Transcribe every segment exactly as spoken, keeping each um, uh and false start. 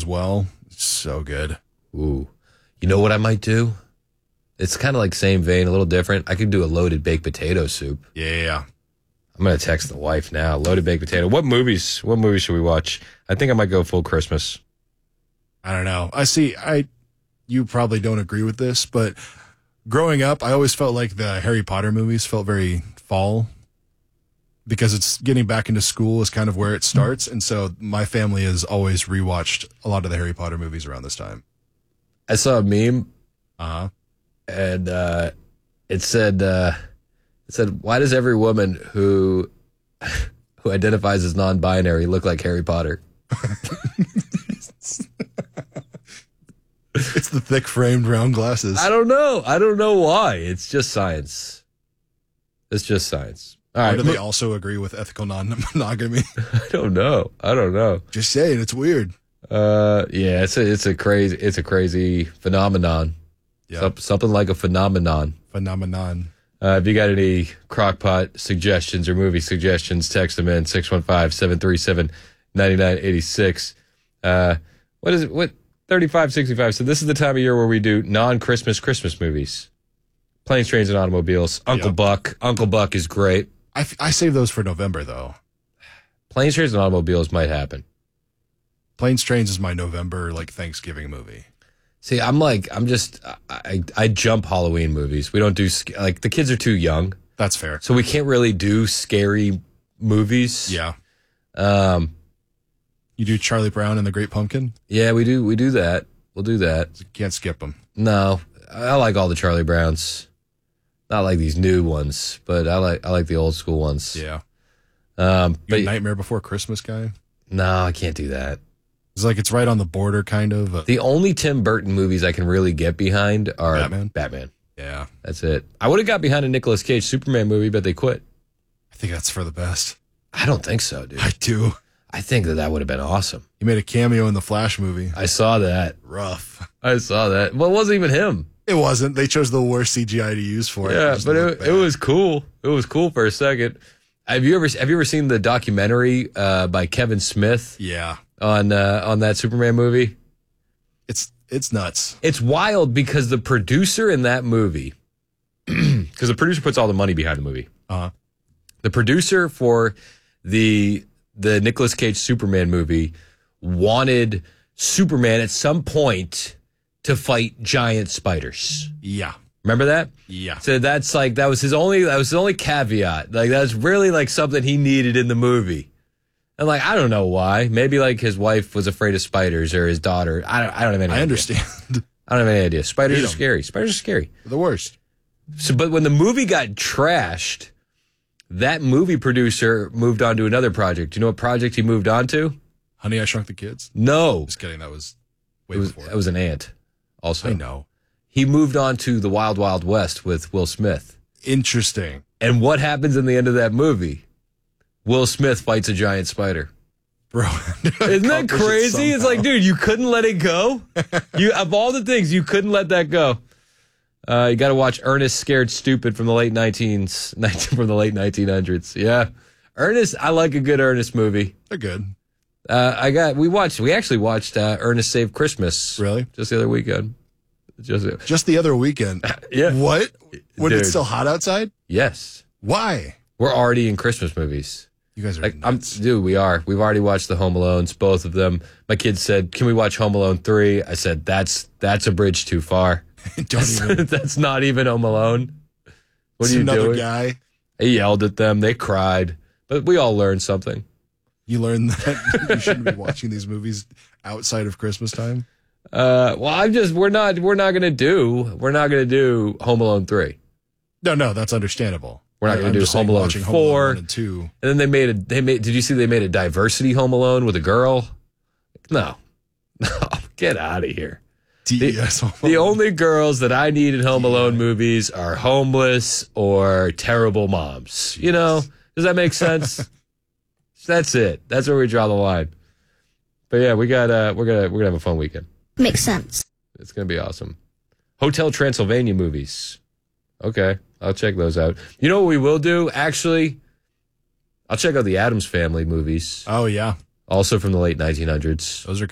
well. It's so good. Ooh. You know what I might do? It's kind of like same vein, a little different. I could do a loaded baked potato soup. Yeah. I'm going to text the wife now. Loaded baked potato. What movies? What movies should we watch? I think I might go full Christmas. I don't know. I see. I, you probably don't agree with this, but growing up, I always felt like the Harry Potter movies felt very fall because it's getting back into school is kind of where it starts. And so my family has always rewatched a lot of the Harry Potter movies around this time. I saw a meme. Uh-huh. And uh, it said, uh, it said, why does every woman who who identifies as non-binary look like Harry Potter? It's the thick framed round glasses. I don't know. I don't know why. It's just science. It's just science. All right. Or do they also agree with ethical non-monogamy? I don't know. I don't know. Just saying, it's weird. Uh, yeah, it's a it's a crazy it's a crazy phenomenon. Yeah, Some, something like a phenomenon. Phenomenon. Uh, if you got any crockpot suggestions or movie suggestions, text them in six one five, seven three seven, nine nine eight six. Uh, what is it? What thirty-five sixty-five? So this is the time of year where we do non-Christmas Christmas movies. Planes, Trains, and Automobiles. Uncle Yep. Buck. Uncle Buck is great. I, I save those for November, though. Planes, Trains, and Automobiles might happen. Planes, Trains is my November, like, Thanksgiving movie. See, I'm like, I'm just, I, I jump Halloween movies. We don't do, like, the kids are too young. That's fair. So we can't really do scary movies. Yeah. Um, You do Charlie Brown and the Great Pumpkin? yeah, we do, we do that. We'll do that. You can't skip them. No, I like all the Charlie Browns. Not like these new ones, but I like, I like the old school ones. Yeah. Um, You but a Nightmare Before Christmas guy? no, I can't do that. It's like it's right on the border, kind of. Uh, The only Tim Burton movies I can really get behind are Batman? Batman. yeah. That's it. I would have got behind a Nicolas Cage Superman movie, but they quit. I think that's for the best. I don't think so, dude. I do. I think that that would have been awesome. He made a cameo in the Flash movie. I saw that. Rough. I saw that. Well, it wasn't even him. It wasn't. They chose the worst C G I to use for it. Yeah, just but looked it, it bad. was cool. It was cool for a second. Have you ever have you ever seen the documentary uh, by Kevin Smith Yeah. on uh, on that Superman movie? It's it's nuts. It's wild because the producer in that movie, because the producer puts all the money behind the movie. Uh-huh. The producer for the the Nicolas Cage Superman movie wanted Superman at some point to fight giant spiders. Yeah. Remember that? Yeah. So that's like that was his only that was his only caveat. Like that's really like something he needed in the movie. And like I don't know why. Maybe like his wife was afraid of spiders or his daughter. I don't I don't have any I idea. understand. I don't have any idea. Spiders Hate are 'em. scary. Spiders are scary. The worst. So but when the movie got trashed, that movie producer moved on to another project. Do you know what project he moved on to? Honey, I Shrunk the Kids? No. Just kidding. That was way It was before. it was an ant. Also. I know. He moved on to The Wild Wild West with Will Smith. Interesting. And what happens in the end of that movie? Will Smith fights a giant spider. Bro. Isn't that crazy? It's like, dude, you couldn't let it go. You of all the things, you couldn't let that go. Uh, you got to watch Ernest Scared Stupid from the late nineteens, from the late nineteen hundreds. Yeah, Ernest. I like a good Ernest movie. They're good. Uh, I got. We watched. We actually watched uh, Ernest Save Christmas. Really? Just the other weekend. Just Just the other weekend. yeah. What? When Dude. it's still hot outside? Yes. Why? We're already in Christmas movies. You guys are Like, I'm, nuts. dude, we are. We've already watched the Home Alones, both of them. My kids said, "Can we watch Home Alone three?" I said, "That's that's a bridge too far. Don't even. That's not even Home Alone." What It's are you another doing? guy. I yelled at them. They cried, but we all learned something. You learn that you shouldn't be watching these movies outside of Christmas time. Uh, well, I'm just we're not we're not gonna do we're not gonna do Home Alone three, No, no, that's understandable. We're not I- gonna I'm do just Home saying Alone watching Home four. Alone and two. and then they made a they made. Did you see they made a diversity Home Alone with a girl? No, no, get out of here. D E S Home The Alone. only girls that I need in Home Alone movies are homeless or terrible moms. You know, does that make sense? That's it. That's where we draw the line. But yeah, we got uh, we're gonna we're gonna have a fun weekend. Makes sense. It's gonna be awesome. Hotel Transylvania movies. Okay, I'll check those out. You know what we will do? Actually, I'll check out the Addams Family movies, Oh yeah, also from the late nineteen hundreds. those are good.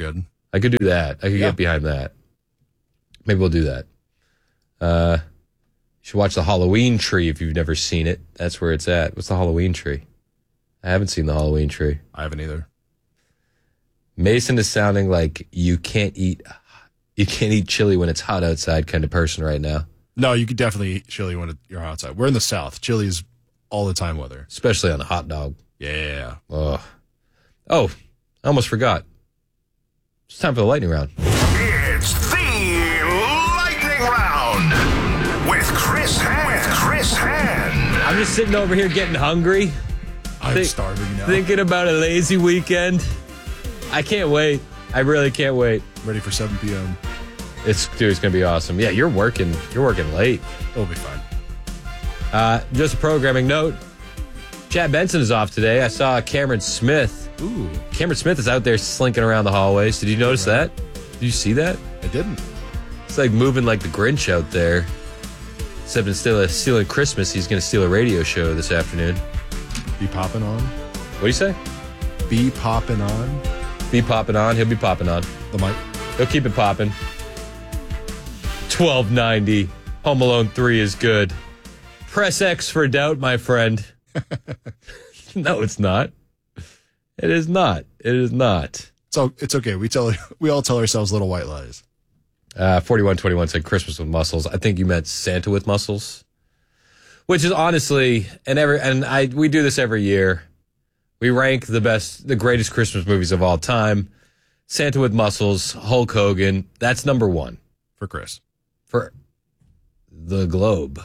I could do that. I could Yeah. get behind that. Maybe we'll do that. Uh, you should watch The Halloween Tree if you've never seen it. That's where it's at. What's The Halloween Tree? I haven't seen The Halloween Tree. I haven't either. Mason is sounding like you can't eat you can't eat chili when it's hot outside kind of person right now. No, you could definitely eat chili when it, you're outside. We're in the South. Chili is all the time weather. Especially on a hot dog. Yeah. Oh, oh, I almost forgot. It's time for the lightning round. It's the lightning round with Chris Hand. With Chris Hand. I'm just sitting over here getting hungry, I'm Think- starving now. thinking about a lazy weekend. I can't wait. I really can't wait. Ready for seven p.m. It's dude, it's gonna be awesome. Yeah, you're working. You're working late. It'll be fine. Uh, just a programming note. Chad Benson is off today. I saw Cameron Smith. Ooh, Cameron Smith is out there slinking around the hallways. Did you notice that? Did you see that? I didn't. It's like moving like the Grinch out there. Except instead of stealing Christmas, he's going to steal a radio show this afternoon. Be popping on. What do you say? Be popping on. Be popping on. He'll be popping on. The mic. He'll keep it popping. twelve ninety. Home Alone three is good. Press X for doubt, my friend. No, it's not. It is not. It is not. So it's okay. We tell we all tell ourselves little white lies. Uh, forty-one twenty-one said Christmas with muscles. I think you meant Santa with muscles, which is honestly, and every and I we do this every year. We rank the best, the greatest Christmas movies of all time. Santa with muscles, Hulk Hogan. That's number one For Chris. for the globe.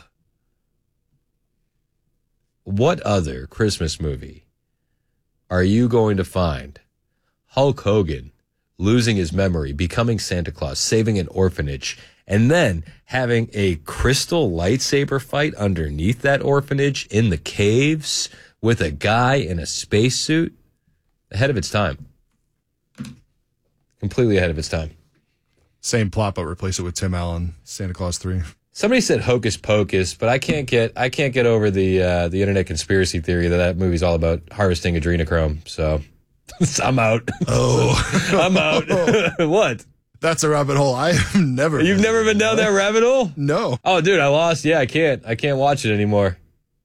What other Christmas movie are you going to find Hulk Hogan losing his memory, becoming Santa Claus, saving an orphanage, and then having a crystal lightsaber fight underneath that orphanage in the caves with a guy in a spacesuit? Ahead of its time. Completely ahead of its time. Same plot, but replace it with Tim Allen. Santa Claus three. Somebody said Hocus Pocus, but I can't get I can't get over the uh, the internet conspiracy theory that that movie's all about harvesting adrenochrome. So I'm out. Oh, I'm out. What? that's a rabbit hole. I have never. You've never been down that rabbit hole? No. Oh, dude, I lost. Yeah, I can't. I can't watch it anymore.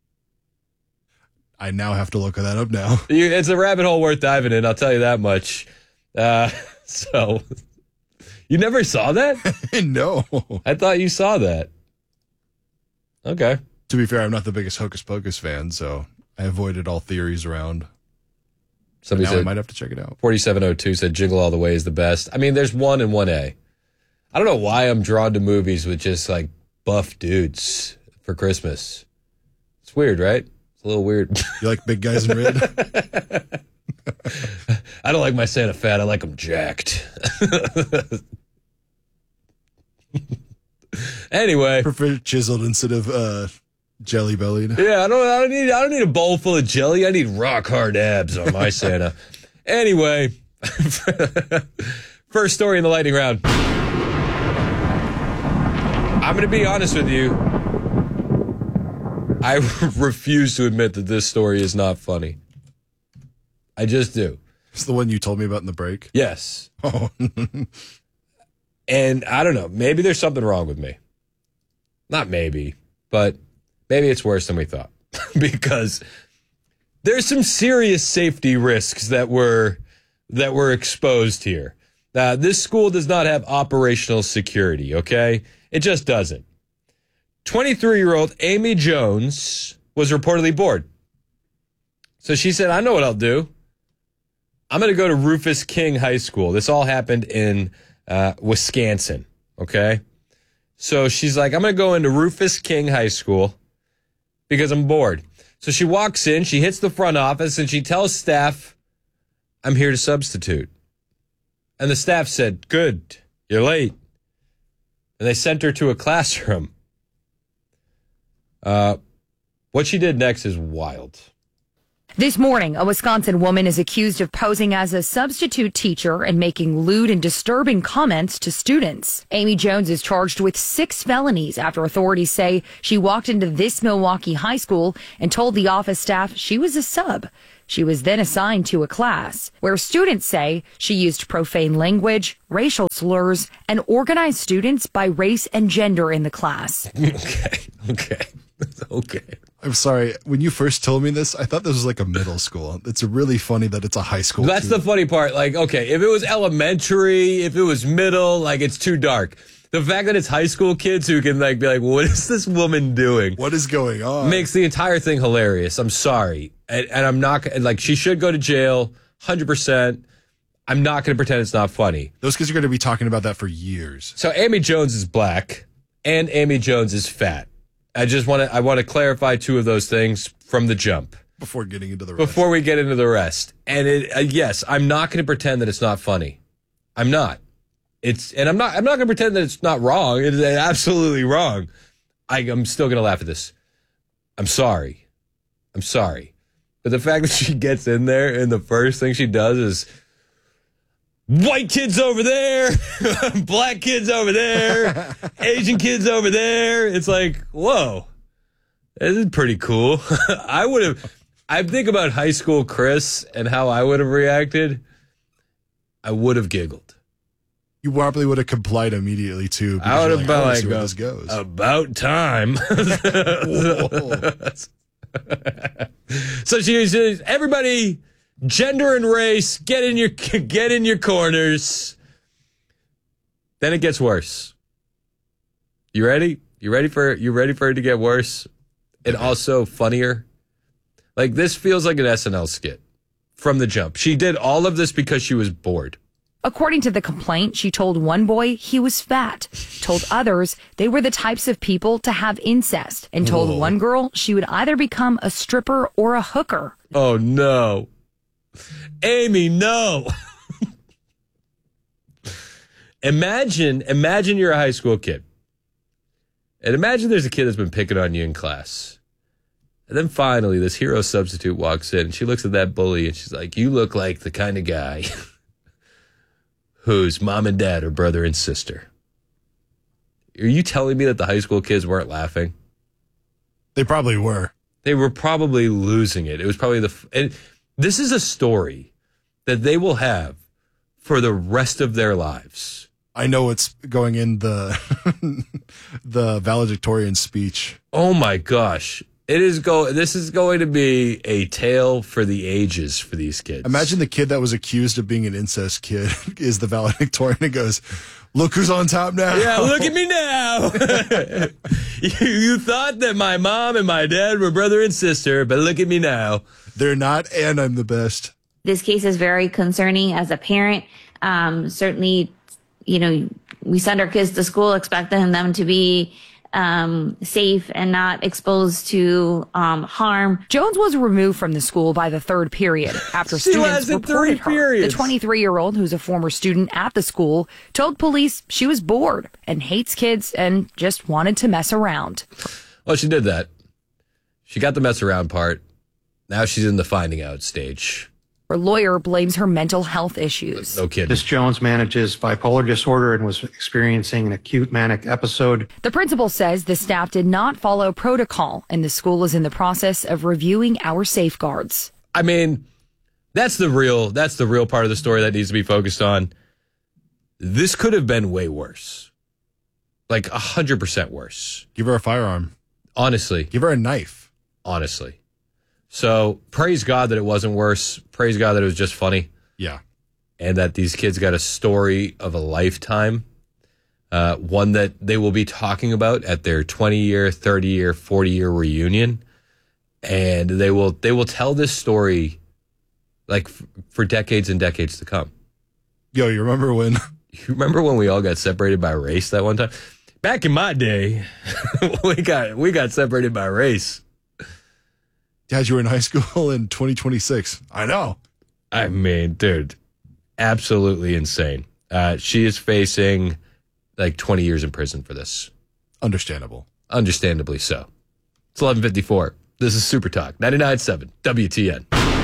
I now have to look that up now. You, it's a rabbit hole worth diving in. I'll tell you that much. Uh, so, you never saw that? No. I thought you saw that. Okay. To be fair, I'm not the biggest Hocus Pocus fan, so I avoided all theories around. Somebody Now I said might have to check it out. forty-seven oh two said Jingle All the Way is the best. I mean, there's one and one A. I don't know why I'm drawn to movies with just like buff dudes for Christmas. It's weird, right? It's a little weird. You like big guys in red? I don't like my Santa fat. I like him jacked. Anyway, Prefer chiseled instead of uh, jelly bellied. yeah, I don't. I don't need. I don't need a bowl full of jelly. I need rock hard abs on my Santa. Anyway, first story in the lightning round. I'm going to be honest with you. I refuse to admit that this story is not funny. I just do. It's the one you told me about in the break. Yes. Oh, And I don't know. Maybe there's something wrong with me. Not maybe, but maybe it's worse than we thought. Because there's some serious safety risks that were that were exposed here. Uh, this school does not have operational security, okay? It just doesn't. twenty-three-year-old Amy Jones was reportedly bored. So she said, I know what I'll do. I'm going to go to Rufus King High School. This all happened in uh, Wisconsin, okay? So she's like, I'm going to go into Rufus King High School because I'm bored. So she walks in, she hits the front office, and she tells staff, I'm here to substitute. And the staff said, good, you're late. And they sent her to a classroom. Uh, what she did next is wild. This morning, a Wisconsin woman is accused of posing as a substitute teacher and making lewd and disturbing comments to students. Amy Jones is charged with six felonies after authorities say she walked into this Milwaukee high school and told the office staff she was a sub. She was then assigned to a class where students say she used profane language, racial slurs, and organized students by race and gender in the class. Okay, okay, okay. I'm sorry. When you first told me this, I thought this was like a middle school. It's really funny that it's a high school. That's too. the funny part. Like, okay, if it was elementary, if it was middle, like it's too dark. The fact that it's high school kids who can like be like, what is this woman doing? What is going on? Makes the entire thing hilarious. I'm sorry. And, and I'm not, like, she should go to jail, one hundred percent. I'm not going to pretend it's not funny. Those kids are going to be talking about that for years. So Amy Jones is black and Amy Jones is fat. I just want to I want to clarify two of those things from the jump Before getting into the rest. before we get into the rest. And it, uh, yes, I'm not going to pretend that it's not funny. I'm not. It's and I'm not I'm not going to pretend that it's not wrong. It is absolutely wrong. I, I'm still going to laugh at this. I'm sorry. I'm sorry. But the fact that she gets in there and the first thing she does is white kids over there, black kids over there, Asian kids over there. It's like, whoa, this is pretty cool. I would have, I think about high school Chris and how I would have reacted. I would have giggled. You probably would have complied immediately too. I would have been I wanna like, see where uh, this goes. About time. So she says, everybody, gender and race, get in your get in your corners. Then it gets worse. You ready? You ready for you ready for it to get worse? And also funnier? Like, this feels like an S N L skit from the jump. She did all of this because she was bored. According to the complaint, she told one boy he was fat, told others they were the types of people to have incest, and told Whoa. one girl she would either become a stripper or a hooker. Oh, no. Amy, no. Imagine, imagine you're a high school kid. And imagine there's a kid that's been picking on you in class. And then finally, this hero substitute walks in, and she looks at that bully, and she's like, you look like the kind of guy whose mom and dad are brother and sister. Are you telling me that the high school kids weren't laughing? They probably were. They were probably losing it. It was probably the... And this is a story that they will have for the rest of their lives. I know it's going in the the valedictorian speech. Oh my gosh. It is go. This is going to be a tale for the ages for these kids. Imagine the kid that was accused of being an incest kid is the valedictorian and goes, look who's on top now. Yeah, look at me now. you, you thought that my mom and my dad were brother and sister, but look at me now. They're not, and I'm the best. This case is very concerning as a parent. Um, certainly, you know, we send our kids to school expecting them to be um, safe and not exposed to um, harm. Jones was removed from the school by the third period after She students lasted three reported her. periods. The twenty-three-year-old, who's a former student at the school, told police she was bored and hates kids and just wanted to mess around. Well, she did that. She got the mess around part. Now she's in the finding out stage. Her lawyer blames her mental health issues. No kidding. Miss Jones manages bipolar disorder and was experiencing an acute manic episode. The principal says the staff did not follow protocol, and the school is in the process of reviewing our safeguards. I mean, that's the real that's the real part of the story that needs to be focused on. This could have been way worse. Like one hundred percent worse. Give her a firearm. Honestly. Give her a knife. Honestly. So praise God that it wasn't worse. Praise God that it was just funny. Yeah. And that these kids got a story of a lifetime. Uh, one that they will be talking about at their twenty-year, thirty-year, forty-year reunion. And they will they will tell this story like f- for decades and decades to come. Yo, you remember when? You remember when we all got separated by race that one time? Back in my day, we got we got separated by race. Dad, you were in high school in twenty twenty-six. I know. I mean, dude, absolutely insane. Uh, she is facing like twenty years in prison for this. Understandable. Understandably so. It's eleven fifty-four. This is Super Talk, ninety-nine point seven W T N.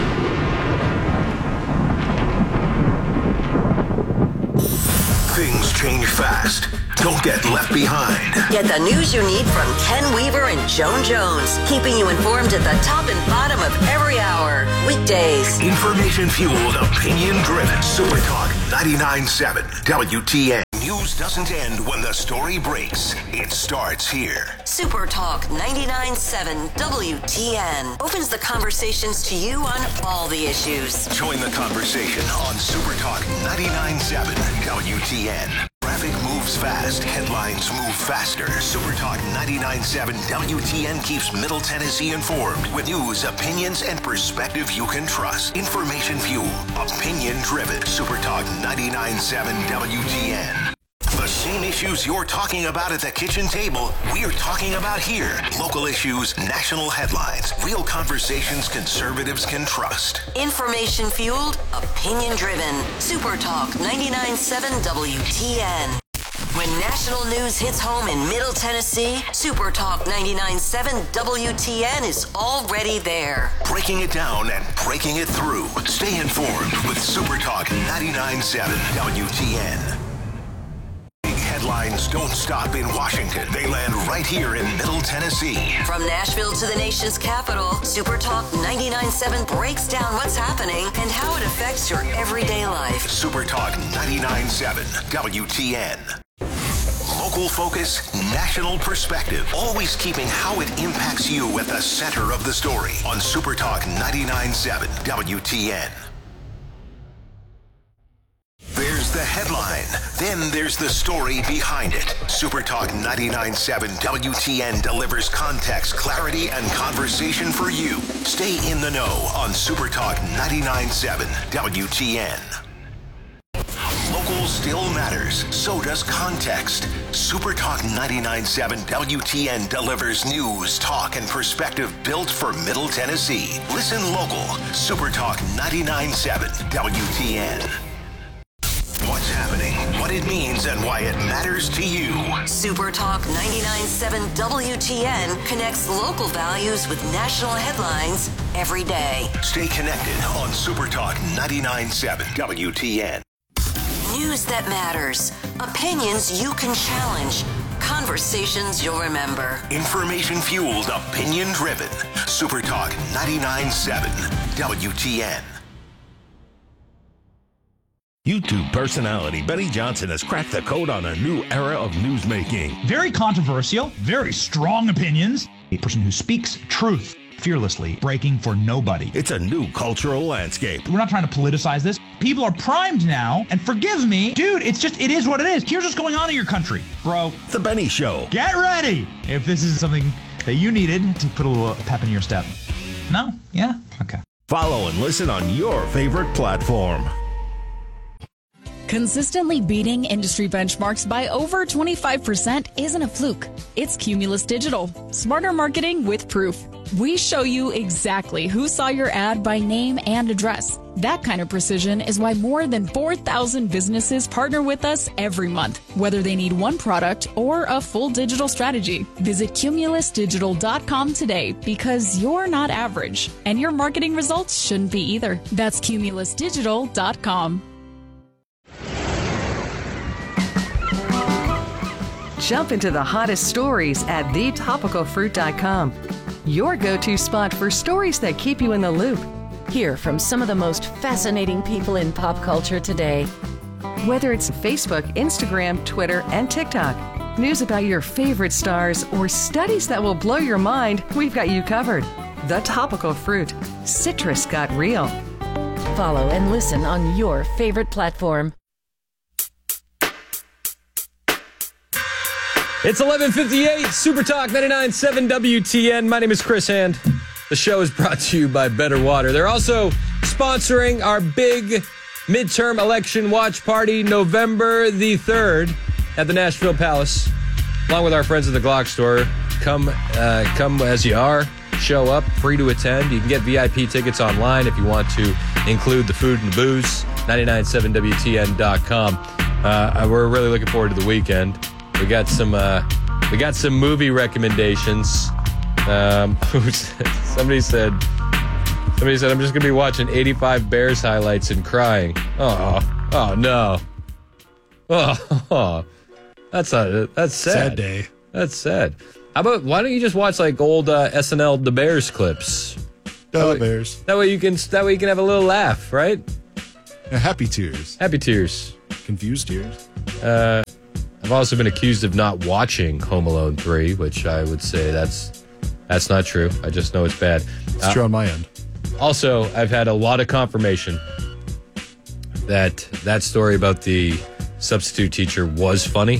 Things change fast. Don't get left behind. Get the news you need from Ken Weaver and Joan Jones, keeping you informed at the top and bottom of every hour. Weekdays. Information-fueled, opinion-driven. Super Talk ninety-nine point seven W T N. News doesn't end when the story breaks. It starts here. Super Talk ninety-nine point seven W T N opens the conversations to you on all the issues. Join the conversation on Super Talk ninety-nine point seven W T N. Traffic moves fast. Headlines move faster. Super Talk ninety-nine point seven W T N keeps Middle Tennessee informed with news, opinions, and perspective you can trust. Information fuel, opinion driven. Super Talk ninety-nine point seven W T N. The same issues you're talking about at the kitchen table, we're talking about here. Local issues, national headlines, real conversations conservatives can trust. Information fueled, opinion driven. Super Talk ninety-nine point seven W T N. When national news hits home in Middle Tennessee, Super Talk ninety-nine point seven W T N is already there. Breaking it down and breaking it through. Stay informed with Super Talk ninety-nine point seven W T N. Headlines don't stop in Washington. They land right here in Middle Tennessee. From Nashville to the nation's capital, Super Talk ninety-nine point seven breaks down what's happening and how it affects your everyday life. Super Talk ninety-nine point seven W T N. Local focus, national perspective. Always keeping how it impacts you at the center of the story on Super Talk ninety-nine point seven W T N. There's the headline. Then there's the story behind it. Super Talk ninety-nine point seven W T N delivers context, clarity, and conversation for you. Stay in the know on Super Talk ninety-nine point seven W T N. Local still matters. So does context. Super Talk ninety-nine point seven W T N delivers news, talk, and perspective built for Middle Tennessee. Listen local. Super Talk ninety-nine point seven W T N. What's happening, what it means, and why it matters to you. Super Talk ninety-nine point seven W T N connects local values with national headlines every day. Stay connected on Super Talk ninety-nine point seven W T N. News that matters. Opinions you can challenge. Conversations you'll remember. Information fueled, opinion driven. Super Talk ninety-nine point seven W T N. YouTube personality Benny Johnson has cracked the code on a new era of newsmaking. Very controversial, very strong opinions. A person who speaks truth fearlessly, breaking for nobody. It's a new cultural landscape. We're not trying to politicize this. People are primed now, and forgive me, dude, it's just, it is what it is. Here's what's going on in your country, bro. The Benny Show. Get ready if this is something that you needed to put a little pep in your step. No? Yeah? Okay. Follow and listen on your favorite platform. Consistently beating industry benchmarks by over twenty-five percent isn't a fluke. It's Cumulus Digital. Smarter marketing with proof. We show you exactly who saw your ad by name and address. That kind of precision is why more than four thousand businesses partner with us every month, whether they need one product or a full digital strategy. Visit cumulus digital dot com today because you're not average, and your marketing results shouldn't be either. That's cumulus digital dot com. Jump into the hottest stories at the topical fruit dot com. Your go-to spot for stories that keep you in the loop. Hear from some of the most fascinating people in pop culture today. Whether it's Facebook, Instagram, Twitter, and TikTok, news about your favorite stars, or studies that will blow your mind, we've got you covered. The Topical Fruit. Citrus got real. Follow and listen on your favorite platform. It's eleven fifty-eight, Super Talk ninety-nine point seven W T N. My name is Chris Hand. The show is brought to you by Better Water. They're also sponsoring our big midterm election watch party November the third at the Nashville Palace, along with our friends at the Glock store. Come, uh, come as you are. Show up, free to attend. You can get V I P tickets online if you want to include the food and the booze. ninety-nine point seven W T N dot com. Uh, we're really looking forward to the weekend. We got some uh, we got some movie recommendations. Um, somebody said somebody said I'm just gonna be watching eighty-five Bears highlights and crying. Oh, oh no. Oh, that's not, that's sad. Sad day. That's sad. How about, why don't you just watch like old uh, S N L The Bears clips? The Bears. That way you can, that way you can have a little laugh, right? Yeah, happy tears. Happy tears. Confused tears. Uh, I've also been accused of not watching Home Alone three, which I would say that's that's not true. I just know it's bad. It's uh, true on my end. Also, I've had a lot of confirmation that that story about the substitute teacher was funny.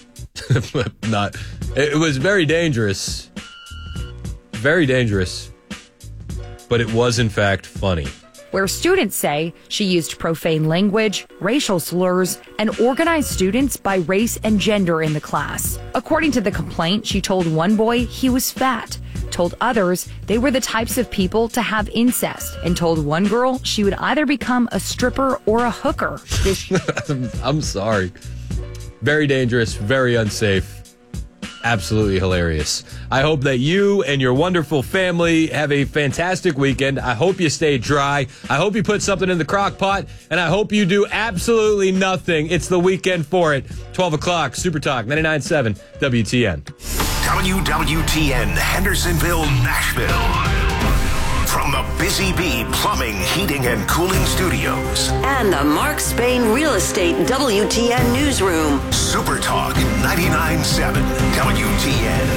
Not, it was very dangerous. Very dangerous. But it was, in fact, funny. Where students say she used profane language, racial slurs, and organized students by race and gender in the class. According to the complaint, she told one boy he was fat, told others they were the types of people to have incest, and told one girl she would either become a stripper or a hooker. This- I'm, I'm sorry. Very dangerous, very unsafe. Absolutely hilarious. I hope that you and your wonderful family have a fantastic weekend. I hope you stay dry. I hope you put something in the crock pot, and I hope you do absolutely nothing. It's the weekend for it. twelve o'clock, Super Talk, ninety-nine point seven W T N. W W T N, Hendersonville, Nashville. From the Busy Bee Plumbing, Heating, and Cooling Studios. And the Mark Spain Real Estate W T N Newsroom. Super Talk ninety-nine point seven W T N.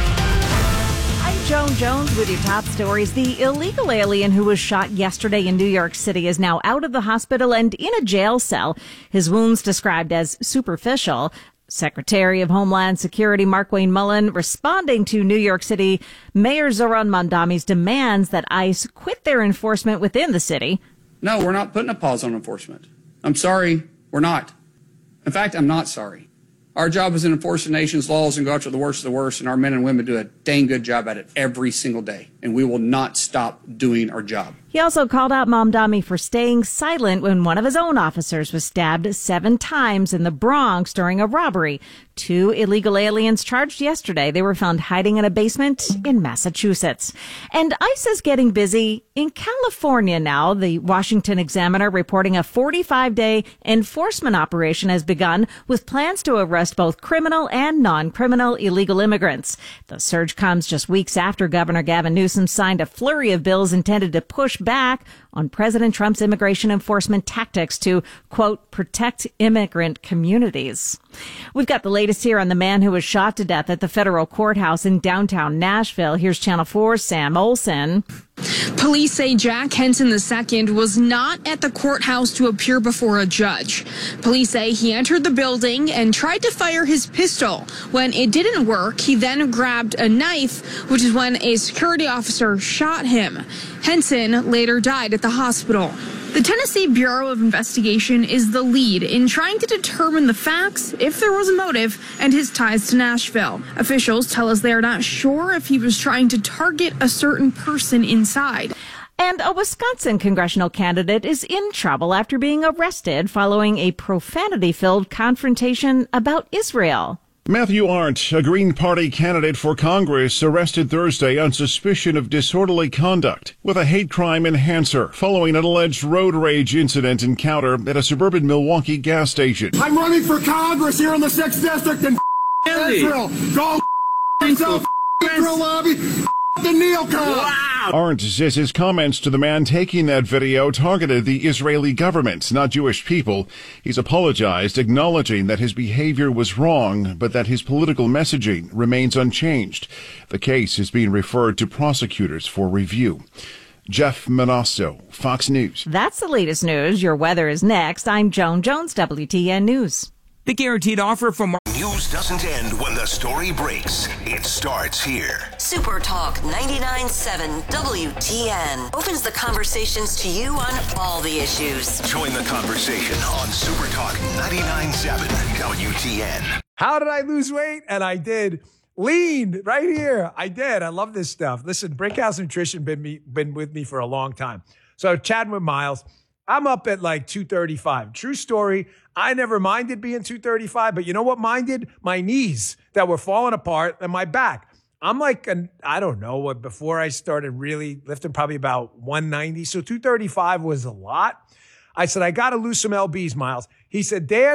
I'm Joan Jones with your top stories. The illegal alien who was shot yesterday in New York City is now out of the hospital and in a jail cell. His wounds described as superficial. Secretary of Homeland Security Mark Wayne Mullen responding to New York City Mayor Zohran Mamdani's demands that ICE quit their enforcement within the city. No, we're not putting a pause on enforcement. I'm sorry, we're not. In fact, I'm not sorry. Our job is to enforce the nation's laws and go after the worst of the worst, and our men and women do a dang good job at it every single day, and we will not stop doing our job. He also called out Mamdani for staying silent when one of his own officers was stabbed seven times in the Bronx during a robbery. Two illegal aliens charged yesterday. They were found hiding in a basement in Massachusetts. And ICE is getting busy in California now. The Washington Examiner reporting a forty-five day enforcement operation has begun with plans to arrest both criminal and non-criminal illegal immigrants. The surge comes just weeks after Governor Gavin Newsom signed a flurry of bills intended to push back on President Trump's immigration enforcement tactics to, quote, protect immigrant communities. We've got the latest here on the man who was shot to death at the federal courthouse in downtown Nashville. Here's Channel four's Sam Olsen. Police say Jack Henson the second was not at the courthouse to appear before a judge. Police say he entered the building and tried to fire his pistol. When it didn't work, he then grabbed a knife, which is when a security officer shot him. Henson later died at the hospital. The Tennessee Bureau of Investigation is the lead in trying to determine the facts, if there was a motive, and his ties to Nashville. Officials tell us they are not sure if he was trying to target a certain person inside. And a Wisconsin congressional candidate is in trouble after being arrested following a profanity-filled confrontation about Israel. Matthew Arndt, a Green Party candidate for Congress, arrested Thursday on suspicion of disorderly conduct with a hate crime enhancer following an alleged road rage incident encounter at a suburban Milwaukee gas station. I'm running for Congress here in the sixth District in Israel. Go yourself, Israel lobby, the neocon. Wow. Arndt says his comments to the man taking that video targeted the Israeli government, not Jewish people. He's apologized, acknowledging that his behavior was wrong, but that his political messaging remains unchanged. The case is being referred to prosecutors for review. Jeff Manasso, Fox News. That's the latest news. Your weather is next. I'm Joan Jones, W T N News. The guaranteed offer from News doesn't end when the story breaks. It starts here. Super Talk ninety-nine point seven W T N opens the conversations to you on all the issues. Join the conversation on Super Talk ninety-nine point seven W T N. How did I lose weight? And I did. Lean right here. I did. I love this stuff. Listen, Brickhouse Nutrition been me been with me for a long time. So chatting with Miles, I'm up at like two thirty-five. True story. I never minded being two thirty-five, but you know what minded? My knees that were falling apart and my back. I'm like, an, I don't know what, before I started really lifting, probably about one ninety. So two thirty-five was a lot. I said, I got to lose some L Bs, Miles. He said, Dan,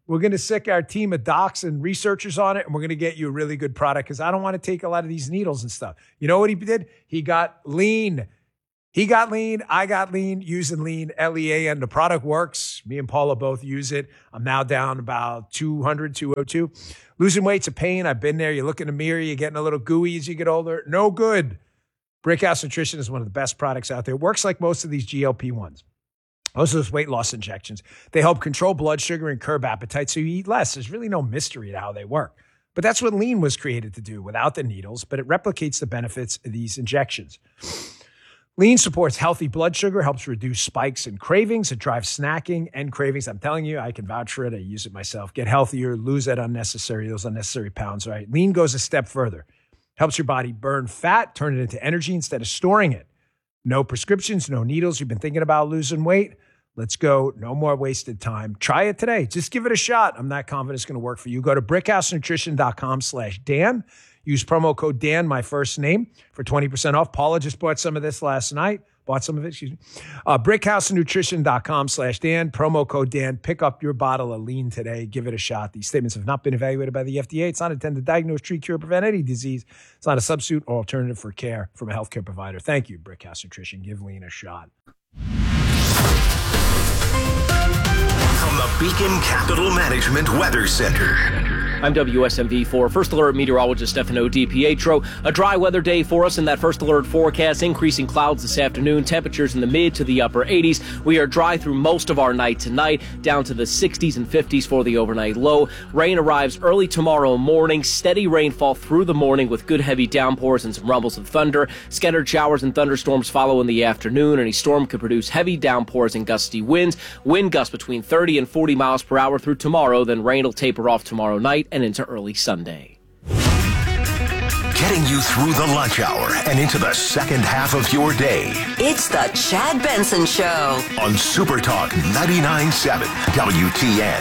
We're going to sick our team of docs and researchers on it, and we're going to get you a really good product because I don't want to take a lot of these needles and stuff. You know what he did? He got lean. He got lean. I got lean using lean, L E A N. The product works. Me and Paula both use it. I'm now down about two hundred, two oh two. Losing weight's a pain. I've been there. You look in the mirror, you're getting a little gooey as you get older. No good. Brickhouse Nutrition is one of the best products out there. It works like most of these G L P ones. Most of those weight loss injections. They help control blood sugar and curb appetite so you eat less. There's really no mystery to how they work. But that's what lean was created to do without the needles, but it replicates the benefits of these injections. Lean supports healthy blood sugar, helps reduce spikes and cravings. It drives snacking and cravings. I'm telling you, I can vouch for it. I use it myself. Get healthier, lose that unnecessary, those unnecessary pounds, right? Lean goes a step further. Helps your body burn fat, turn it into energy instead of storing it. No prescriptions, no needles. You've been thinking about losing weight? Let's go. No more wasted time. Try it today. Just give it a shot. I'm not confident it's going to work for you. Go to brickhousenutrition.com slash Dan. Use promo code Dan, my first name, for twenty percent off. Paula just bought some of this last night. Bought some of it, excuse me. Uh, brickhousenutrition.com slash Dan. Promo code Dan. Pick up your bottle of lean today. Give it a shot. These statements have not been evaluated by the F D A. It's not intended to diagnose, treat, cure, prevent any disease. It's not a substitute or alternative for care from a healthcare provider. Thank you, Brickhouse Nutrition. Give lean a shot. From the Beacon Capital Management Weather Center. I'm W S M V four First Alert meteorologist Stefano DiPietro. A dry weather day for us in that First Alert forecast. Increasing clouds this afternoon. Temperatures in the mid to the upper eighties. We are dry through most of our night tonight, down to the sixties and fifties for the overnight low. Rain arrives early tomorrow morning. Steady rainfall through the morning with good heavy downpours and some rumbles of thunder. Scattered showers and thunderstorms follow in the afternoon. Any storm could produce heavy downpours and gusty winds. Wind gusts between thirty and forty miles per hour through tomorrow. Then rain will taper off tomorrow night and into early Sunday. Getting you through the lunch hour and into the second half of your day. It's the Chad Benson Show on Super Talk ninety-nine point seven W T N.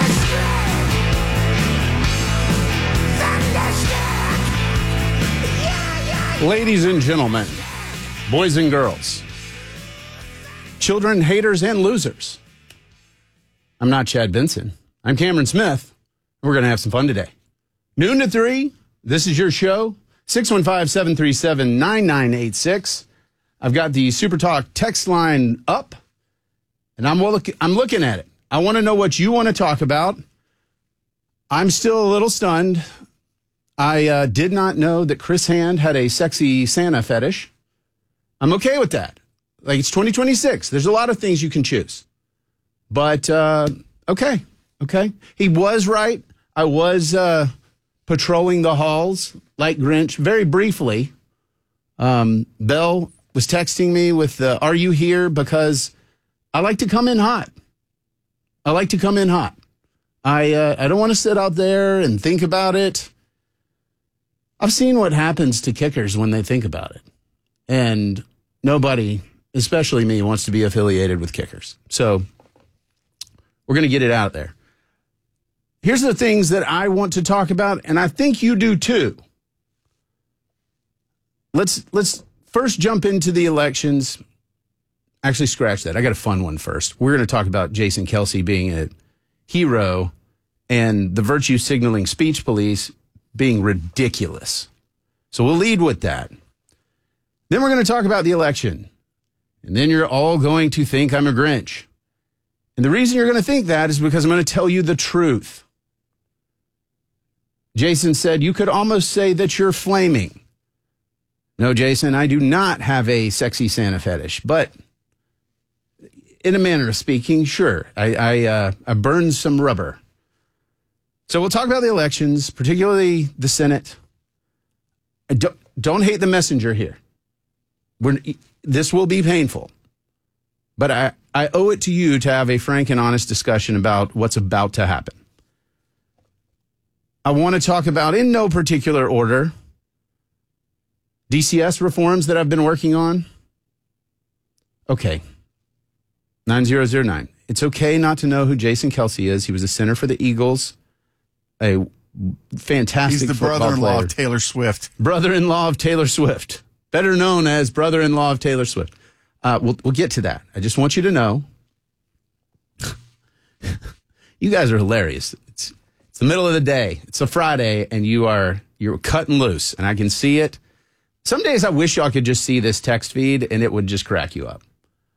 Ladies and gentlemen, boys and girls, children, haters, and losers. I'm not Chad Benson. I'm Cameron Smith. We're going to have some fun today. Noon to three, this is your show. six one five, seven three seven, nine nine eight six. I've got the Super Talk text line up, and I'm, look, I'm looking at it. I want to know what you want to talk about. I'm still a little stunned. I uh, did not know that Chris Hand had a sexy Santa fetish. I'm okay with that. Like, it's twenty twenty-six. There's a lot of things you can choose. But, uh, okay. Okay. He was right. I was uh, patrolling the halls like Grinch very briefly. Um, Belle was texting me with, the, are you here? Because I like to come in hot. I like to come in hot. I, uh, I don't want to sit out there and think about it. I've seen what happens to kickers when they think about it. And nobody, especially me, wants to be affiliated with kickers. So we're going to get it out there. Here's the things that I want to talk about, and I think you do too. Let's let's first jump into the elections. Actually, scratch that. I got a fun one first. We're going to talk about Jason Kelce being a hero and the virtue signaling speech police being ridiculous. So we'll lead with that. Then we're going to talk about the election. And then you're all going to think I'm a Grinch. And the reason you're going to think that is because I'm going to tell you the truth. Jason said, you could almost say that you're flaming. No, Jason, I do not have a sexy Santa fetish, but in a manner of speaking, sure, I, I, uh, I burned some rubber. So we'll talk about the elections, particularly the Senate. I don't, don't hate the messenger here. We're, this will be painful, but I, I owe it to you to have a frank and honest discussion about what's about to happen. I want to talk about, in no particular order, D C S reforms that I've been working on. Okay. nine zero zero nine. It's okay not to know who Jason Kelce is. He was a center for the Eagles, a fantastic He's the brother-in-law player. of Taylor Swift. Brother-in-law of Taylor Swift. Better known as brother-in-law of Taylor Swift. Uh, we'll, we'll get to that. I just want you to know You guys are hilarious. It's it's the middle of the day. It's a Friday, and you are you're cutting loose, and I can see it. Some days I wish y'all could just see this text feed, and it would just crack you up.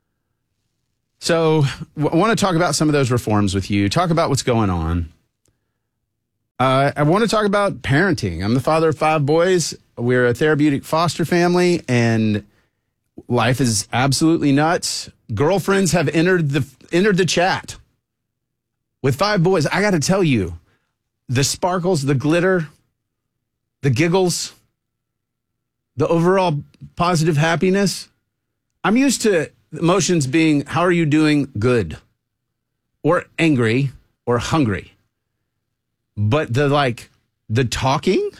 So I want to talk about some of those reforms with you, talk about what's going on. Uh, I want to talk about parenting. I'm the father of five boys. We're a therapeutic foster family, and life is absolutely nuts. Girlfriends have entered the entered the chat with five boys. I got to tell you, the sparkles, the glitter, the giggles, the overall positive happiness. I'm used to emotions being, how are you doing? Good, or angry, or hungry. But the like the talking,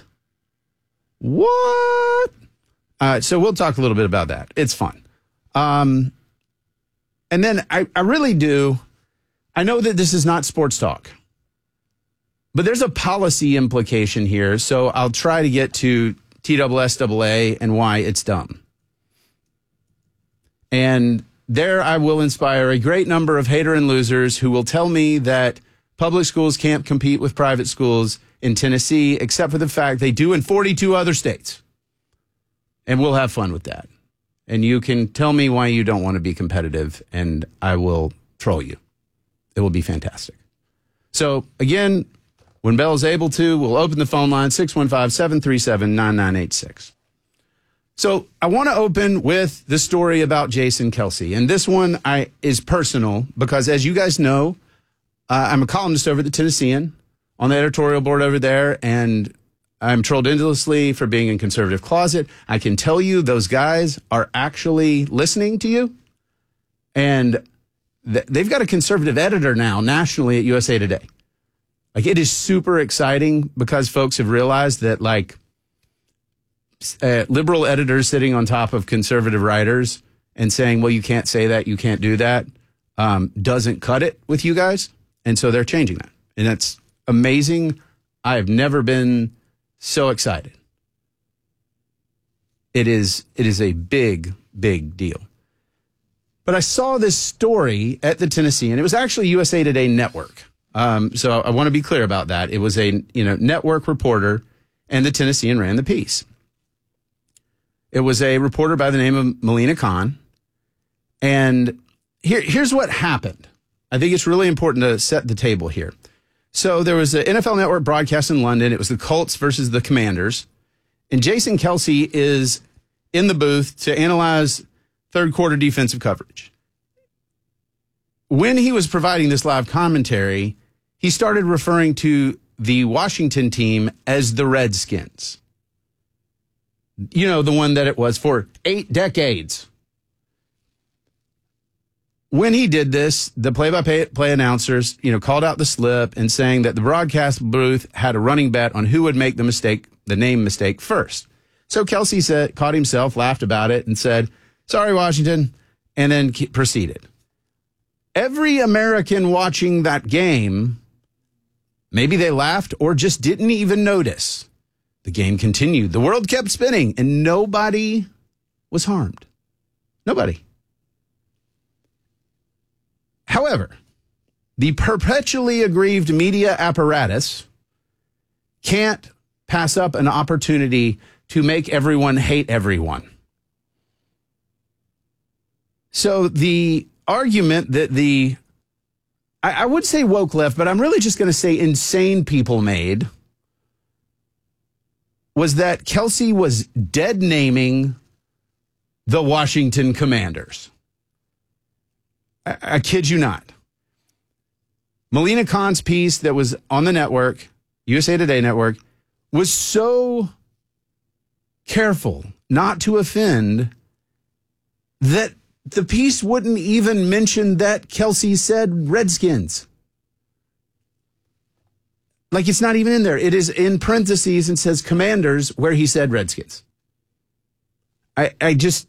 what? Uh, so we'll talk a little bit about that. It's fun. Um, and then I, I really do. I know that this is not sports talk, but there's a policy implication here. So I'll try to get to T S S A A and why it's dumb. And there I will inspire a great number of hater and losers who will tell me that public schools can't compete with private schools in Tennessee, except for the fact they do in forty-two other states. And we'll have fun with that. And you can tell me why you don't want to be competitive, and I will troll you. It will be fantastic. So, again, when Bell is able to, we'll open the phone line, six one five, seven three seven, nine nine eight six. So I want to open with the story about Jason Kelce. And this one I is personal because, as you guys know, uh, I'm a columnist over at the Tennessean on the editorial board over there, and I'm trolled endlessly for being in conservative closet. I can tell you those guys are actually listening to you, and th- they've got a conservative editor now nationally at U S A Today. Like, it is super exciting because folks have realized that, like, uh, liberal editors sitting on top of conservative writers and saying, well, you can't say that, you can't do that, um, doesn't cut it with you guys. And so they're changing that. And that's amazing. I have never been so excited. It is, it is a big, big deal. But I saw this story at the Tennessean. It was actually U S A Today Network. Um, so I want to be clear about that. It was a you know network reporter, and the Tennessean ran the piece. It was a reporter by the name of Melina Khan. And here, here's what happened. I think it's really important to set the table here. So there was an N F L Network broadcast in London. It was the Colts versus the Commanders. And Jason Kelce is in the booth to analyze third quarter defensive coverage. When he was providing this live commentary, he started referring to the Washington team as the Redskins. You know, the one that it was for eight decades. When he did this, the play-by-play announcers, you know, called out the slip and saying that the broadcast booth had a running bet on who would make the mistake, the name mistake first. So Kelce said, caught himself, laughed about it, and said, "Sorry, Washington," and then proceeded. Every American watching that game, maybe they laughed or just didn't even notice. The game continued. The world kept spinning, and nobody was harmed. Nobody. However, the perpetually aggrieved media apparatus can't pass up an opportunity to make everyone hate everyone. So the argument that the, I, I would say woke left, but I'm really just going to say insane people made, was that Kelce was dead naming the Washington Commanders. I, I kid you not. Melina Khan's piece that was on the network, U S A Today Network, was so careful not to offend that the piece wouldn't even mention that Kelce said Redskins. Like, it's not even in there. It is in parentheses and says Commanders where he said Redskins. I, I just,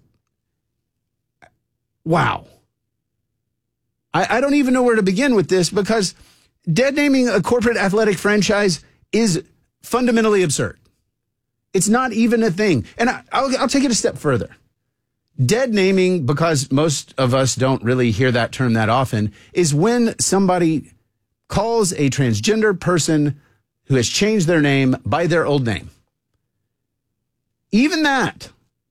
wow. I, I don't even know where to begin with this, because dead naming a corporate athletic franchise is fundamentally absurd. It's not even a thing. And I, I'll, I'll take it a step further. Dead naming, because most of us don't really hear that term that often, is when somebody calls a transgender person who has changed their name by their old name. Even that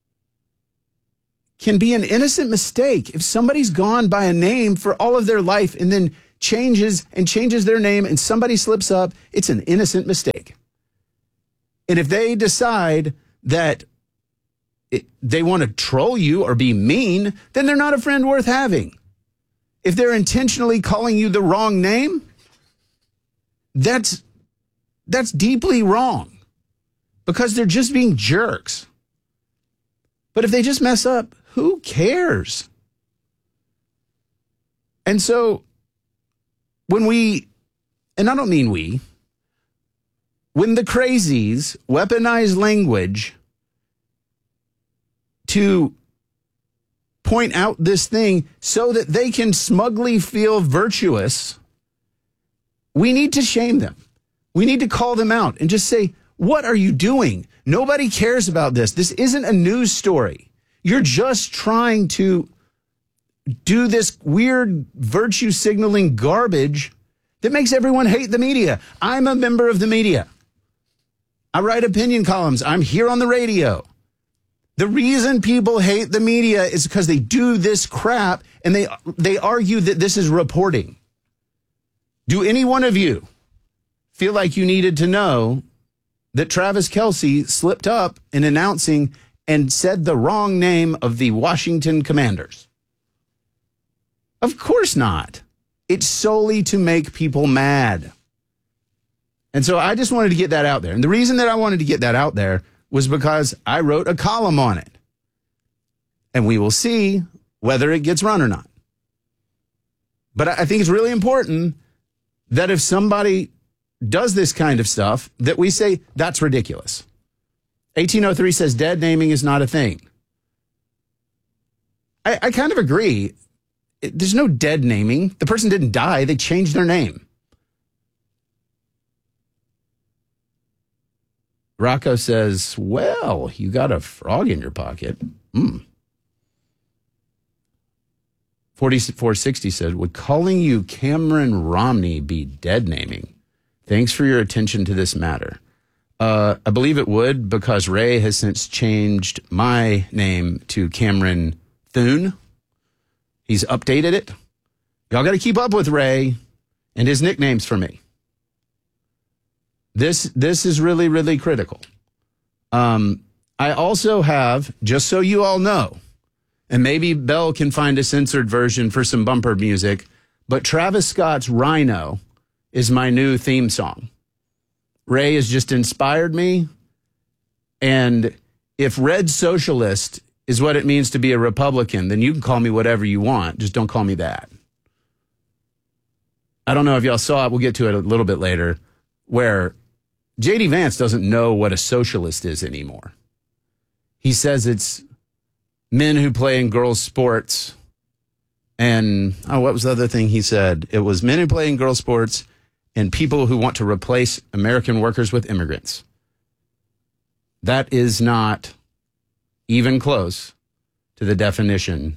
can be an innocent mistake. If somebody's gone by a name for all of their life and then changes and changes their name and somebody slips up, it's an innocent mistake. And if they decide that it, they want to troll you or be mean, then they're not a friend worth having. If they're intentionally calling you the wrong name, that's that's deeply wrong because they're just being jerks. But if they just mess up, who cares? And so when we, and I don't mean we, when the crazies weaponize language to point out this thing so that they can smugly feel virtuous, we need to shame them. We need to call them out and just say, what are you doing? Nobody cares about this. This isn't a news story. You're just trying to do this weird virtue signaling garbage that makes everyone hate the media. I'm a member of the media. I write opinion columns. I'm here on the radio. The reason people hate the media is because they do this crap and they they argue that this is reporting. Do any one of you feel like you needed to know that Travis Kelce slipped up in announcing and said the wrong name of the Washington Commanders? Of course not. It's solely to make people mad. And so I just wanted to get that out there. And the reason that I wanted to get that out there was because I wrote a column on it. And we will see whether it gets run or not. But I think it's really important that if somebody does this kind of stuff, that we say, that's ridiculous. eighteen oh three says dead naming is not a thing. I, I kind of agree. It, there's no dead naming. The person didn't die. They changed their name. Rocco says, well, you got a frog in your pocket. Hmm. forty-four sixty said, would calling you Cameron Romney be dead naming? Thanks for your attention to this matter. Uh, I believe it would, because Ray has since changed my name to Cameron Thune. He's updated it. Y'all got to keep up with Ray and his nicknames for me. This this is really, really critical. Um, I also have, just so you all know, and maybe Bell can find a censored version for some bumper music, but Travis Scott's Rhino is my new theme song. Ray has just inspired me. And if red socialist is what it means to be a Republican, then you can call me whatever you want. Just don't call me that. I don't know if y'all saw it. We'll get to it a little bit later, where J D Vance doesn't know what a socialist is anymore. He says it's men who play in girls' sports. And, oh, what was the other thing he said? It was men who play in girls' sports and people who want to replace American workers with immigrants. That is not even close to the definition.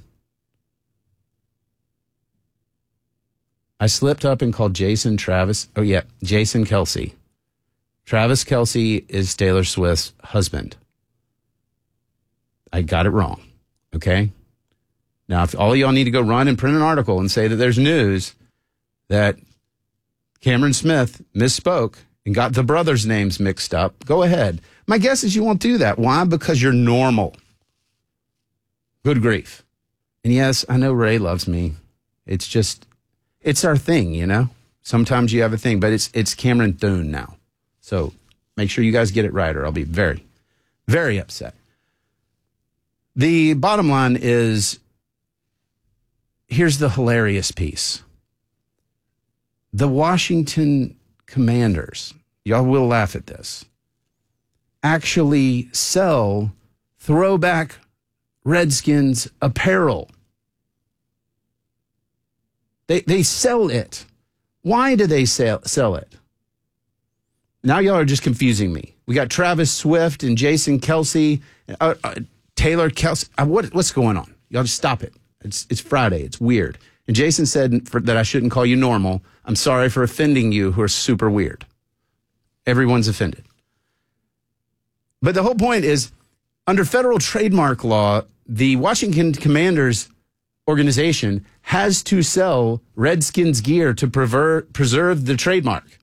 I slipped up and called Jason Travis. Oh, yeah, Jason Kelce. Travis Kelce is Taylor Swift's husband. I got it wrong, okay? Now, if all y'all need to go run and print an article and say that there's news that Cameron Smith misspoke and got the brothers' names mixed up, go ahead. My guess is you won't do that. Why? Because you're normal. Good grief. And yes, I know Ray loves me. It's just, it's our thing, you know? Sometimes you have a thing, but it's it's Cameron Thune now. So make sure you guys get it right or I'll be very, very upset. The bottom line is, here's the hilarious piece. The Washington Commanders, y'all will laugh at this, actually sell throwback Redskins apparel. They they sell it. Why do they sell, sell it? Now y'all are just confusing me. We got Travis Swift and Jason Kelce, uh, uh, Taylor Kelce. Uh, what, what's going on? Y'all just stop it. It's it's Friday. It's weird. And Jason said for, that I shouldn't call you normal. I'm sorry for offending you who are super weird. Everyone's offended. But the whole point is, under federal trademark law, the Washington Commanders organization has to sell Redskins gear to prever- preserve the trademark.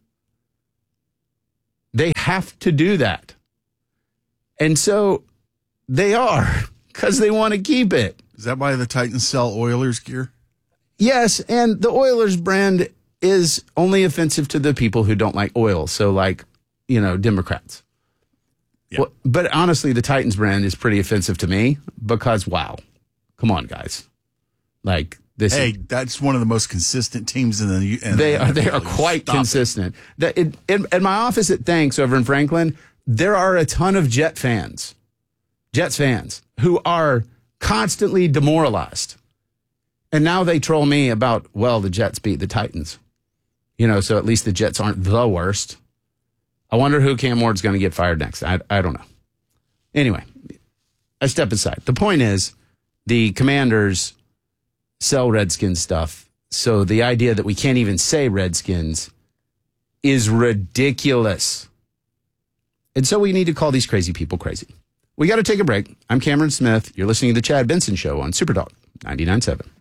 They have to do that. And so they are, because they want to keep it. Is that why the Titans sell Oilers gear? Yes, and the Oilers brand is only offensive to the people who don't like oil. So like, you know, Democrats. Yeah. Well, but honestly, the Titans brand is pretty offensive to me because, wow, come on, guys. Like this. Hey, is, that's one of the most consistent teams in the. In they the are. They are quite Stop consistent. That in, in, in my office at Thanks over in Franklin, there are a ton of Jet fans, Jets fans who are constantly demoralized, and now they troll me about, well, the Jets beat the Titans, you know, so at least the Jets aren't the worst. I wonder who Cam Ward's going to get fired next. I I don't know. Anyway, I step aside. The point is, the Commanders sell Redskins stuff, so the idea that we can't even say Redskins is ridiculous. And so we need to call these crazy people crazy. We got to take a break. I'm Cameron Smith. You're listening to the Chad Benson Show on Super Talk ninety-nine point seven.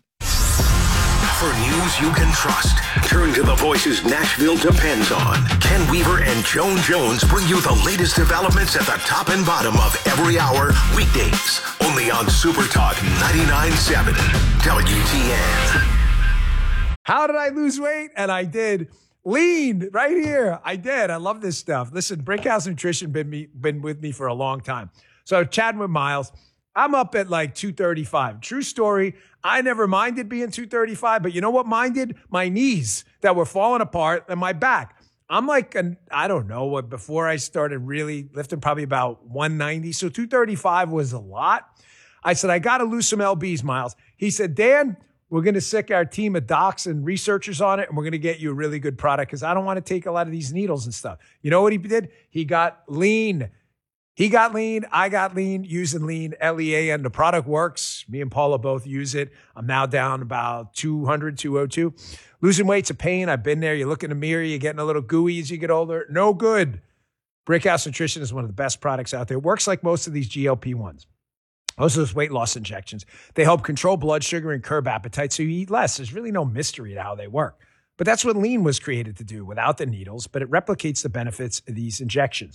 For news you can trust, turn to the voices Nashville depends on. Ken Weaver and Joan Jones bring you the latest developments at the top and bottom of every hour, weekdays, only on Super Talk ninety-nine point seven W T N. How did I lose weight? And I did. Lean right here. I did. I love this stuff. Listen, Brickhouse Nutrition been me, been with me for a long time. So chatting with Miles, I'm up at like two thirty-five. True story. I never minded being two thirty-five, but you know what minded? My knees that were falling apart and my back. I'm like, an, I don't know what, before I started really lifting, probably about one ninety. So two thirty-five was a lot. I said, I got to lose some L Bs, Miles. He said, Dan, we're going to sick our team of docs and researchers on it, and we're going to get you a really good product because I don't want to take a lot of these needles and stuff. You know what he did? He got lean. He got lean. I got lean using lean, L E A N. The product works. Me and Paula both use it. I'm now down about two hundred, two oh two. Losing weight's a pain. I've been there. You look in the mirror, you're getting a little gooey as you get older. No good. Brickhouse Nutrition is one of the best products out there. It works like most of these G L P ones. Most of those weight loss injections. They help control blood sugar and curb appetite so you eat less. There's really no mystery to how they work. But that's what lean was created to do without the needles, but it replicates the benefits of these injections.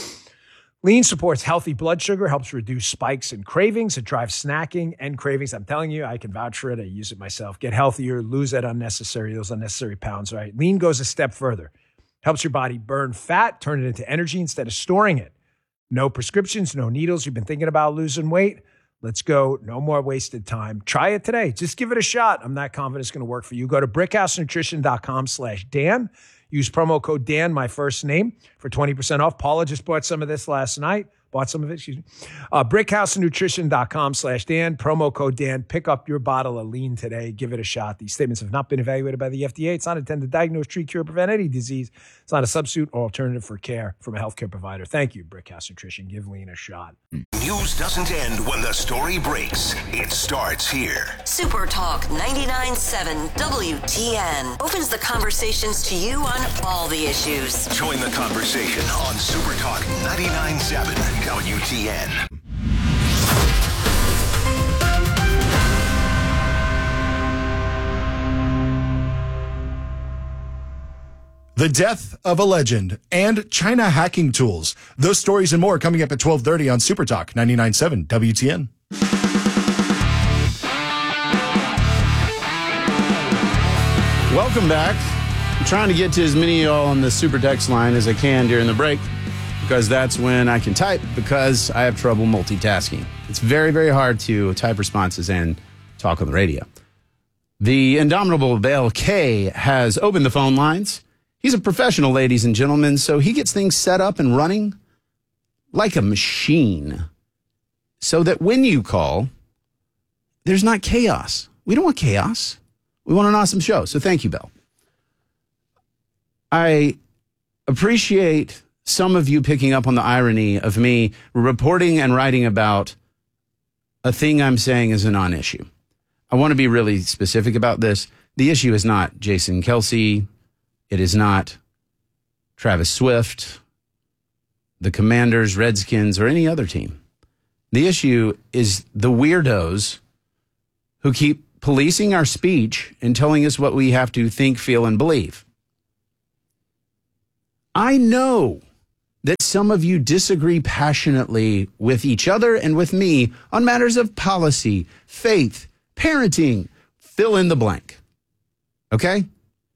Lean supports healthy blood sugar, helps reduce spikes and cravings. It drives snacking and cravings. I'm telling you, I can vouch for it. I use it myself. Get healthier, lose that unnecessary, those unnecessary pounds, right? Lean goes a step further. Helps your body burn fat, turn it into energy instead of storing it. No prescriptions, no needles. You've been thinking about losing weight? Let's go. No more wasted time. Try it today. Just give it a shot. I'm not confident it's going to work for you. Go to brickhousenutrition.com slash Dan. Use promo code Dan, my first name, for twenty percent off. Paula just bought some of this last night. Bought some of it, excuse me. Uh, brickhousenutrition.com slash Dan. Promo code Dan. Pick up your bottle of lean today. Give it a shot. These statements have not been evaluated by the F D A. It's not intended to diagnose, treat, cure, prevent any disease. It's not a substitute or alternative for care from a healthcare provider. Thank you, Brickhouse Nutrition. Give lean a shot. News doesn't end when the story breaks. It starts here. Super Talk ninety-nine point seven W T N opens the conversations to you on all the issues. Join the conversation on Super Talk ninety-nine point seven W T N. The death of a legend and China hacking tools. Those stories and more coming up at twelve thirty on Super Talk ninety-nine point seven W T N. Welcome back. I'm trying to get to as many of y'all on the super text line as I can during the break because that's when I can type because I have trouble multitasking. It's very, very hard to type responses and talk on the radio. The indomitable Bale K has opened the phone lines. He's a professional, ladies and gentlemen, so he gets things set up and running like a machine so that when you call, there's not chaos. We don't want chaos. We want an awesome show. So thank you, Belle. I appreciate some of you picking up on the irony of me reporting and writing about a thing I'm saying is a non-issue. I want to be really specific about this. The issue is not Jason Kelsey. It is not Travis Swift, the Commanders, Redskins, or any other team. The issue is the weirdos who keep policing our speech and telling us what we have to think, feel, and believe. I know that some of you disagree passionately with each other and with me on matters of policy, faith, parenting, fill in the blank. Okay?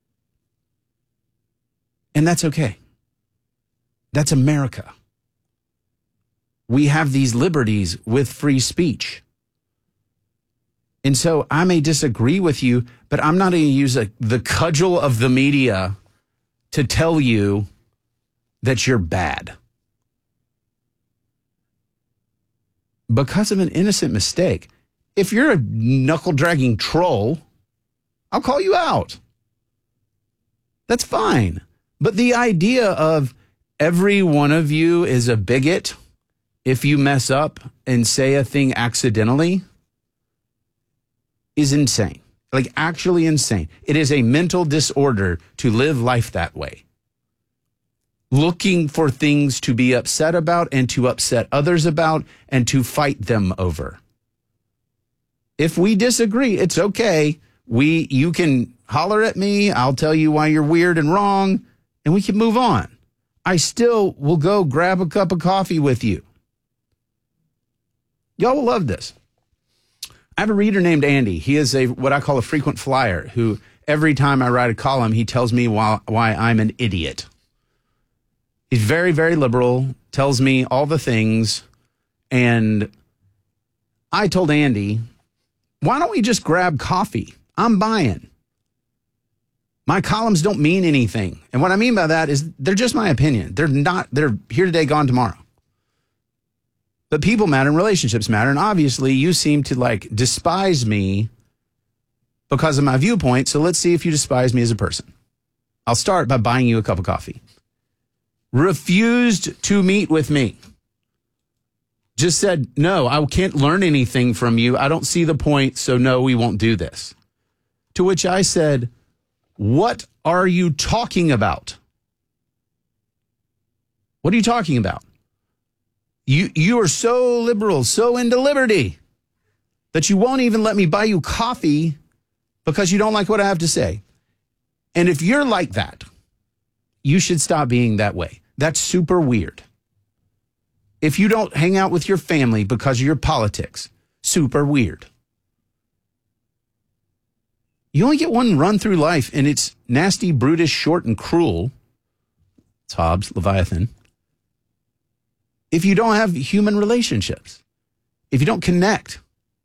And that's okay. That's America. We have these liberties with free speech. And so I may disagree with you, but I'm not going to use a, the cudgel of the media to tell you that you're bad. Because of an innocent mistake. If you're a knuckle-dragging troll, I'll call you out. That's fine. But the idea of every one of you is a bigot if you mess up and say a thing accidentally is insane. Like, actually insane. It is a mental disorder to live life that way. Looking for things to be upset about and to upset others about and to fight them over. If we disagree, it's okay. We, you can holler at me. I'll tell you why you're weird and wrong, and we can move on. I still will go grab a cup of coffee with you. Y'all will love this. I have a reader named Andy. He is a what I call a frequent flyer who every time I write a column, he tells me why, why I'm an idiot. He's very, very liberal, tells me all the things. And I told Andy, why don't we just grab coffee? I'm buying. My columns don't mean anything. And what I mean by that is they're just my opinion. They're not, they're here today, gone tomorrow. But people matter and relationships matter. And obviously you seem to like despise me because of my viewpoint. So let's see if you despise me as a person. I'll start by buying you a cup of coffee. Refused to meet with me. Just said, no, I can't learn anything from you. I don't see the point. So no, we won't do this. To which I said, what are you talking about? What are you talking about? You, you are so liberal, so into liberty that you won't even let me buy you coffee because you don't like what I have to say. And if you're like that, you should stop being that way. That's super weird. If you don't hang out with your family because of your politics, super weird. You only get one run through life, and it's nasty, brutish, short, and cruel. It's Hobbes, Leviathan. If you don't have human relationships, if you don't connect.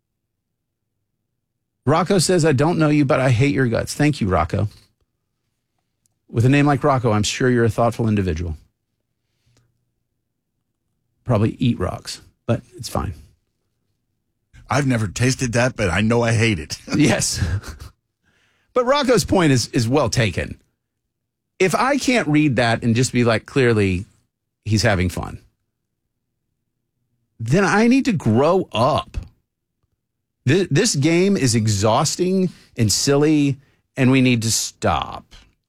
Rocco says, I don't know you, but I hate your guts. Thank you, Rocco. With a name like Rocco, I'm sure you're a thoughtful individual. Probably eat rocks, but it's fine. I've never tasted that, but I know I hate it. Yes. But Rocco's point is, is well taken. If I can't read that and just be like, clearly he's having fun, then I need to grow up. This, this game is exhausting and silly, and we need to stop.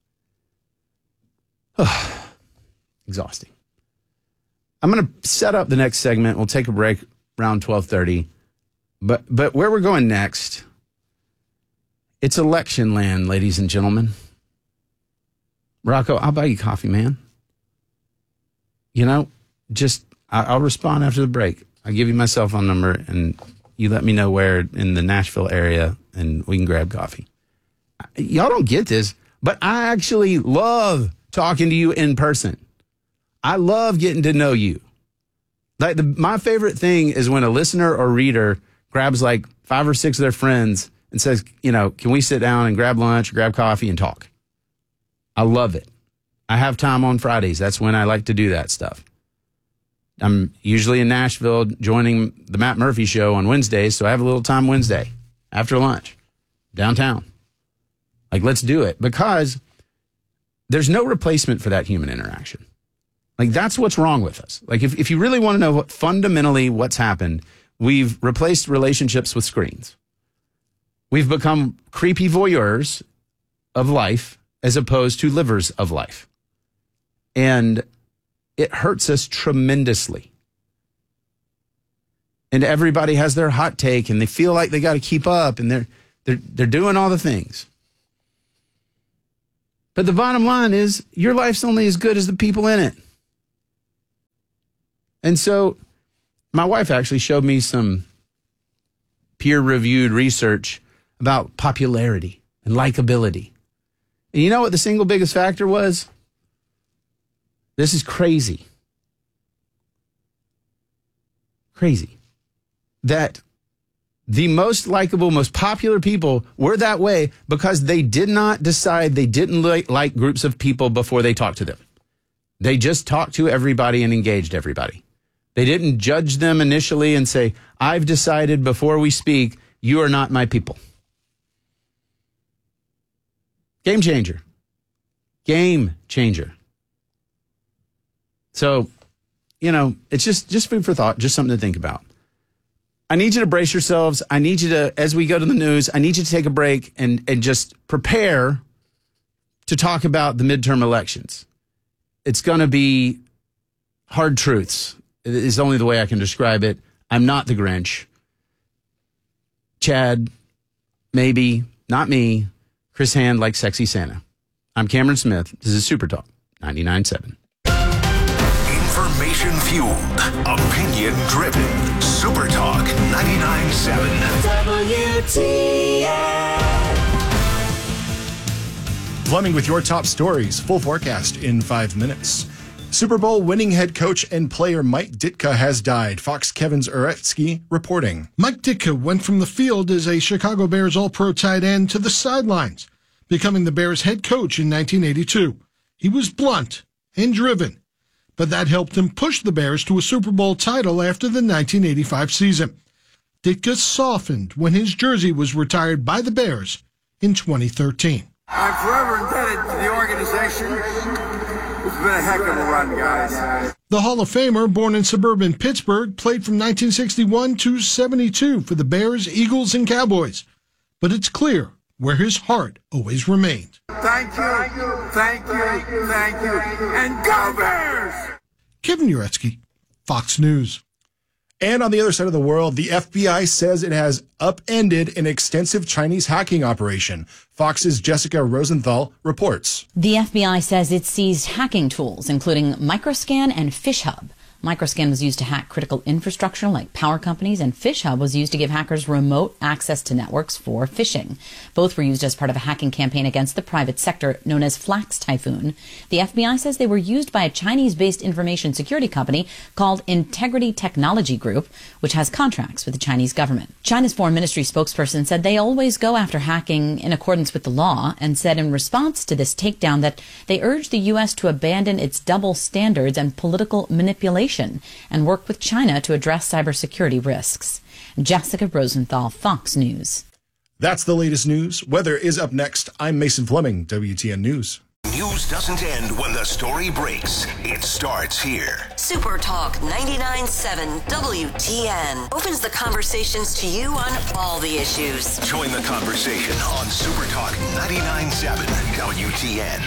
Exhausting. I'm going to set up the next segment. We'll take a break around twelve thirty. But but where we're going next, it's election land, ladies and gentlemen. Rocco, I'll buy you coffee, man. You know, just I'll respond after the break. I'll give you my cell phone number, and you let me know where in the Nashville area, and we can grab coffee. Y'all don't get this, but I actually love talking to you in person. I love getting to know you. Like the, my favorite thing is when a listener or reader grabs like five or six of their friends and says, you know, can we sit down and grab lunch or grab coffee and talk? I love it. I have time on Fridays. That's when I like to do that stuff. I'm usually in Nashville joining the Matt Murphy show on Wednesdays, so I have a little time Wednesday after lunch downtown. Like, let's do it, because there's no replacement for that human interaction. Like, that's what's wrong with us. Like, if, if you really want to know what fundamentally what's happened, we've replaced relationships with screens. We've become creepy voyeurs of life as opposed to livers of life. And it hurts us tremendously. And everybody has their hot take and they feel like they got to keep up and they're, they're, they're doing all the things. But the bottom line is your life's only as good as the people in it. And so my wife actually showed me some peer-reviewed research about popularity and likability. And you know what the single biggest factor was? This is crazy. Crazy. That the most likable, most popular people were that way because they did not decide they didn't like, like groups of people before they talked to them. They just talked to everybody and engaged everybody. They didn't judge them initially and say, I've decided before we speak, you are not my people. Game changer. Game changer. So, you know, it's just, just food for thought, just something to think about. I need you to brace yourselves. I need you to, as we go to the news, I need you to take a break and, and just prepare to talk about the midterm elections. It's going to be hard truths. It is only the way I can describe it. I'm not the Grinch. Chad, maybe, not me. Chris Hand like Sexy Santa. I'm Cameron Smith. This is Super Talk ninety-nine point seven. Information fueled, opinion driven. Super Talk ninety-nine point seven. W T N. Fleming with your top stories. Full forecast in five minutes. Super Bowl winning head coach and player Mike Ditka has died. Fox Kevin's Uretsky reporting. Mike Ditka went from the field as a Chicago Bears All-Pro tight end to the sidelines, becoming the Bears head coach in nineteen eighty-two. He was blunt and driven, but that helped him push the Bears to a Super Bowl title after the nineteen eighty-five season. Ditka softened when his jersey was retired by the Bears in twenty thirteen. I'm forever indebted to the organization. It's been a heck of a run, guys. The Hall of Famer, born in suburban Pittsburgh, played from nineteen sixty-one to seventy-two for the Bears, Eagles, and Cowboys. But it's clear where his heart always remained. Thank you, thank you, thank you, and go Bears! Kevin Uretsky, Fox News. And on the other side of the world, the F B I says it has upended an extensive Chinese hacking operation. Fox's Jessica Rosenthal reports. The F B I says it seized hacking tools, including Microscan and FishHub. Microscan was used to hack critical infrastructure like power companies, and FishHub was used to give hackers remote access to networks for phishing. Both were used as part of a hacking campaign against the private sector known as Flax Typhoon. The F B I says they were used by a Chinese-based information security company called Integrity Technology Group, which has contracts with the Chinese government. China's foreign ministry spokesperson said they always go after hacking in accordance with the law, and said in response to this takedown that they urge the U S to abandon its double standards and political manipulation and work with China to address cybersecurity risks. Jessica Rosenthal, Fox News. That's the latest news. Weather is up next. I'm Mason Fleming, W T N News. News doesn't end when the story breaks. It starts here. Super Talk ninety-nine point seven W T N opens the conversations to you on all the issues. Join the conversation on Super Talk ninety-nine point seven W T N.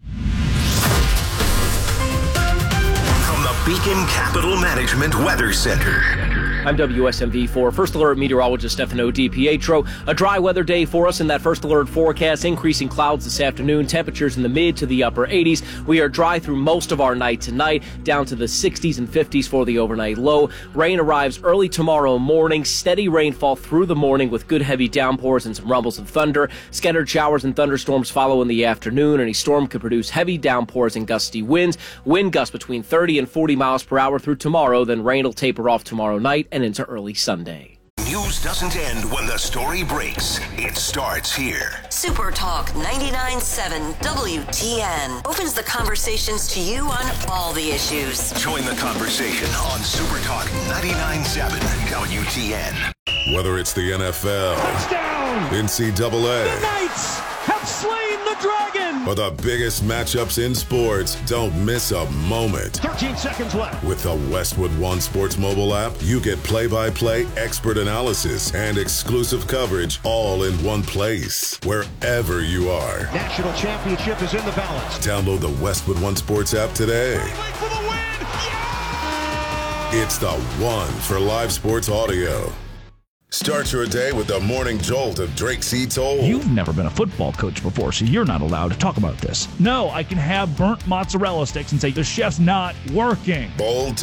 From the Beacon Capital Management Weather Center. I'm W S M V four First Alert meteorologist Stefano DiPietro. A dry weather day for us in that First Alert forecast. Increasing clouds this afternoon. Temperatures in the mid to the upper eighties. We are dry through most of our night tonight, down to the sixties and fifties for the overnight low. Rain arrives early tomorrow morning. Steady rainfall through the morning with good heavy downpours and some rumbles of thunder. Scattered showers and thunderstorms follow in the afternoon. Any storm could produce heavy downpours and gusty winds. Wind gusts between thirty and forty miles per hour through tomorrow. Then rain will taper off tomorrow night and into early Sunday. News doesn't end when the story breaks. It starts here. Super Talk ninety-nine point seven W T N opens the conversations to you on all the issues. Join the conversation on Super Talk ninety-nine point seven W T N. Whether it's the N F L, touchdown, N C double A, the Knights have slain the dragon. For the biggest matchups in sports, don't miss a moment. thirteen seconds left. With the Westwood One Sports mobile app, you get play-by-play, expert analysis, and exclusive coverage all in one place, wherever you are. National championship is in the balance. Download the Westwood One Sports app today. For the win! It's the one for live sports audio. Start your day with the morning jolt of Drake C. Toll. You've never been a football coach before, so you're not allowed to talk about this. No, I can have burnt mozzarella sticks and say the chef's not working. Bold